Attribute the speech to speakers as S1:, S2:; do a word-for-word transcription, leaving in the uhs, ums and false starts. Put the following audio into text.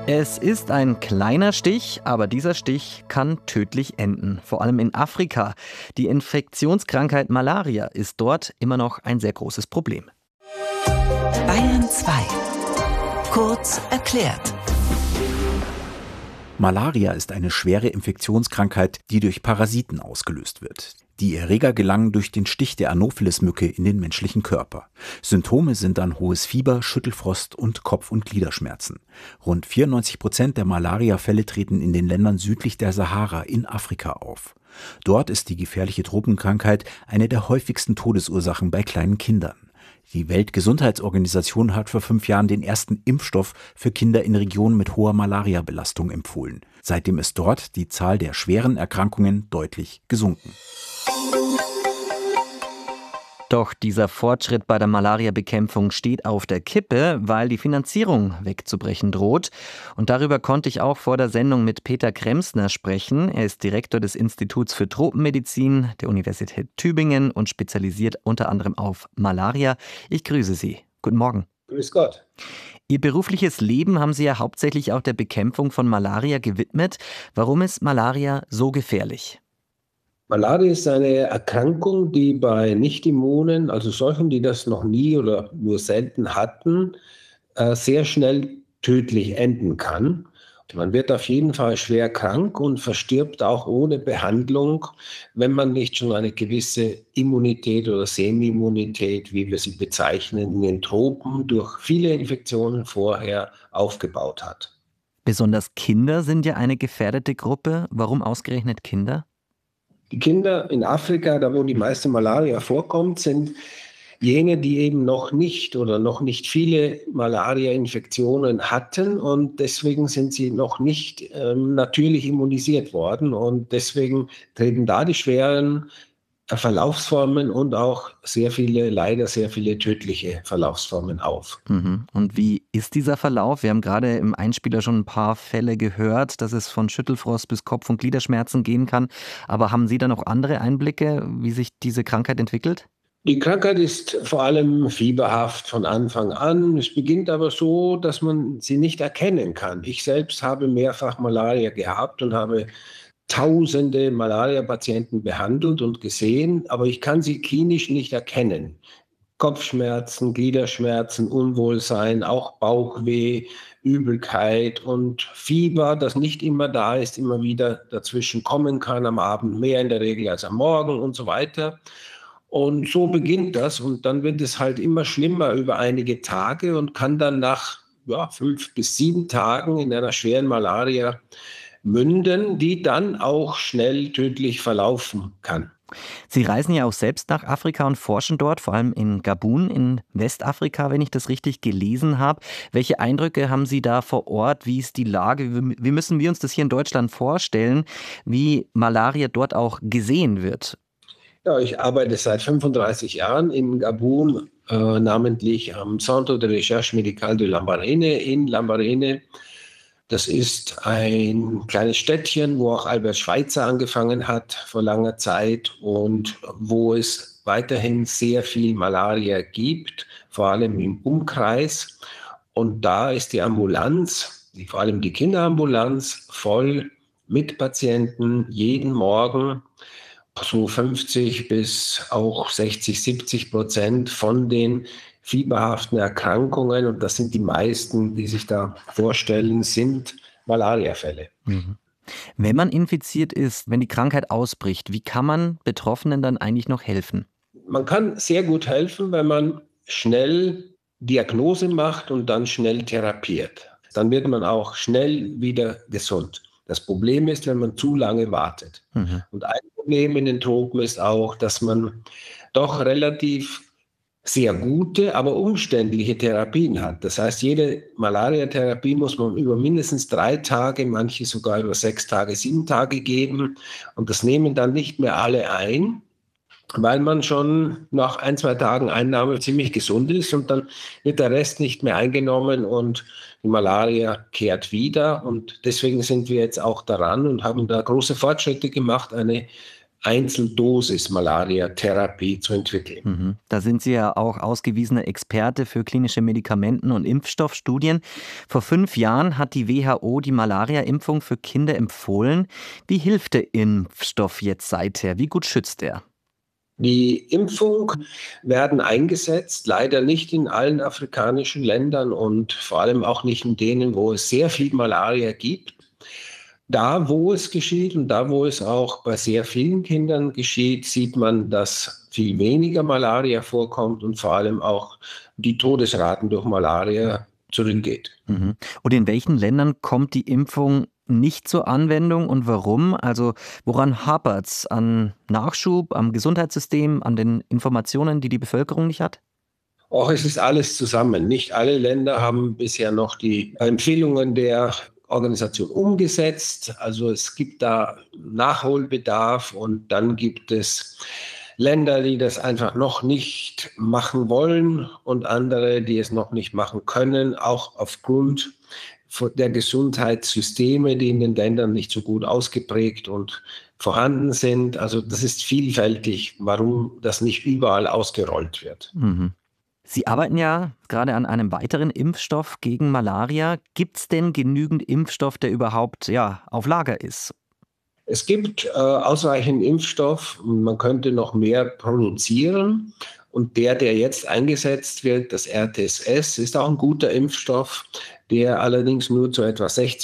S1: Es ist ein kleiner Stich, aber dieser Stich kann tödlich enden. Vor allem in Afrika. Die Infektionskrankheit Malaria ist dort immer noch ein sehr großes Problem.
S2: Bayern zwei. Kurz erklärt.
S3: Malaria ist eine schwere Infektionskrankheit, die durch Parasiten ausgelöst wird. Die Erreger gelangen durch den Stich der Anopheles-Mücke in den menschlichen Körper. Symptome sind dann hohes Fieber, Schüttelfrost und Kopf- und Gliederschmerzen. Rund vierundneunzig Prozent der Malaria-Fälle treten in den Ländern südlich der Sahara in Afrika auf. Dort ist die gefährliche Tropenkrankheit eine der häufigsten Todesursachen bei kleinen Kindern. Die Weltgesundheitsorganisation hat vor fünf Jahren den ersten Impfstoff für Kinder in Regionen mit hoher Malaria-Belastung empfohlen. Seitdem ist dort die Zahl der schweren Erkrankungen deutlich gesunken.
S1: Doch dieser Fortschritt bei der Malaria-Bekämpfung steht auf der Kippe, weil die Finanzierung wegzubrechen droht. Und darüber konnte ich auch vor der Sendung mit Peter Kremsner sprechen. Er ist Direktor des Instituts für Tropenmedizin der Universität Tübingen und spezialisiert unter anderem auf Malaria. Ich grüße Sie. Guten Morgen.
S4: Grüß Gott.
S1: Ihr berufliches Leben haben Sie ja hauptsächlich auch der Bekämpfung von Malaria gewidmet. Warum ist Malaria so gefährlich?
S4: Malaria ist eine Erkrankung, die bei Nichtimmunen, also solchen, die das noch nie oder nur selten hatten, äh, sehr schnell tödlich enden kann. Man wird auf jeden Fall schwer krank und verstirbt auch ohne Behandlung, wenn man nicht schon eine gewisse Immunität oder Semi-Immunität, wie wir sie bezeichnen, in den Tropen durch viele Infektionen vorher aufgebaut hat.
S1: Besonders Kinder sind ja eine gefährdete Gruppe. Warum ausgerechnet Kinder?
S4: Die Kinder in Afrika, da wo die meiste Malaria vorkommt, sind jene, die eben noch nicht oder noch nicht viele Malaria-Infektionen hatten und deswegen sind sie noch nicht ähm, natürlich immunisiert worden und deswegen treten da die schweren äh, Verlaufsformen und auch sehr viele, leider sehr viele tödliche Verlaufsformen auf.
S1: Mhm. Und wie ist dieser Verlauf? Wir haben gerade im Einspieler schon ein paar Fälle gehört, dass es von Schüttelfrost bis Kopf- und Gliederschmerzen gehen kann. Aber haben Sie da noch andere Einblicke, wie sich diese Krankheit entwickelt?
S4: Die Krankheit ist vor allem fieberhaft von Anfang an. Es beginnt aber so, dass man sie nicht erkennen kann. Ich selbst habe mehrfach Malaria gehabt und habe tausende Malaria-Patienten behandelt und gesehen, aber ich kann sie klinisch nicht erkennen. Kopfschmerzen, Gliederschmerzen, Unwohlsein, auch Bauchweh, Übelkeit und Fieber, das nicht immer da ist, immer wieder dazwischen kommen kann, am Abend mehr in der Regel als am Morgen und so weiter. Und so beginnt das und dann wird es halt immer schlimmer über einige Tage und kann dann nach ja, fünf bis sieben Tagen in einer schweren Malaria münden, die dann auch schnell tödlich verlaufen kann.
S1: Sie reisen ja auch selbst nach Afrika und forschen dort, vor allem in Gabun in Westafrika, wenn ich das richtig gelesen habe. Welche Eindrücke haben Sie da vor Ort? Wie ist die Lage? Wie müssen wir uns das hier in Deutschland vorstellen, wie Malaria dort auch gesehen wird?
S4: Ja, ich arbeite seit fünfunddreißig Jahren in Gabun, äh, namentlich am Centre de Recherche Médicale de Lambaréné in Lambaréné. Das ist ein kleines Städtchen, wo auch Albert Schweitzer angefangen hat vor langer Zeit und wo es weiterhin sehr viel Malaria gibt, vor allem im Umkreis. Und da ist die Ambulanz, die, vor allem die Kinderambulanz, voll mit Patienten jeden Morgen. So fünfzig bis auch sechzig, siebzig Prozent von den fieberhaften Erkrankungen, und das sind die meisten, die sich da vorstellen, sind Malariafälle.
S1: Mhm. Wenn man infiziert ist, wenn die Krankheit ausbricht, wie kann man Betroffenen dann eigentlich noch helfen?
S4: Man kann sehr gut helfen, wenn man schnell Diagnose macht und dann schnell therapiert. Dann wird man auch schnell wieder gesund. Das Problem ist, wenn man zu lange wartet. Mhm. Und ein Problem in den Tropen ist auch, dass man doch relativ sehr gute, aber umständliche Therapien hat. Das heißt, jede Malaria-Therapie muss man über mindestens drei Tage, manche sogar über sechs Tage, sieben Tage geben. Und das nehmen dann nicht mehr alle ein, weil man schon nach ein, zwei Tagen Einnahme ziemlich gesund ist und dann wird der Rest nicht mehr eingenommen und die Malaria kehrt wieder. Und deswegen sind wir jetzt auch daran und haben da große Fortschritte gemacht, eine Einzeldosis-Malaria-Therapie zu entwickeln.
S1: Mhm. Da sind Sie ja auch ausgewiesener Experte für klinische Medikamenten- und Impfstoffstudien. Vor fünf Jahren hat die W H O die Malaria-Impfung für Kinder empfohlen. Wie hilft der Impfstoff jetzt seither? Wie gut schützt er?
S4: Die Impfung werden eingesetzt, leider nicht in allen afrikanischen Ländern und vor allem auch nicht in denen, wo es sehr viel Malaria gibt. Da, wo es geschieht und da, wo es auch bei sehr vielen Kindern geschieht, sieht man, dass viel weniger Malaria vorkommt und vor allem auch die Todesraten durch Malaria zurückgeht.
S1: Mhm. Und in welchen Ländern kommt die Impfung nicht zur Anwendung und warum? Also woran hapert es? An Nachschub, am Gesundheitssystem, an den Informationen, die die Bevölkerung nicht hat?
S4: Auch es ist alles zusammen. Nicht alle Länder haben bisher noch die Empfehlungen der Organisation umgesetzt. Also es gibt da Nachholbedarf und dann gibt es Länder, die das einfach noch nicht machen wollen und andere, die es noch nicht machen können, auch aufgrund der Gesundheitssysteme, die in den Ländern nicht so gut ausgeprägt und vorhanden sind. Also das ist vielfältig, warum das nicht überall ausgerollt wird.
S1: Mhm. Sie arbeiten ja gerade an einem weiteren Impfstoff gegen Malaria. Gibt es denn genügend Impfstoff, der überhaupt ja, auf Lager ist?
S4: Es gibt äh, ausreichend Impfstoff. Man könnte noch mehr produzieren. Und der, der jetzt eingesetzt wird, das R T S S, ist auch ein guter Impfstoff, der allerdings nur zu etwa sechzig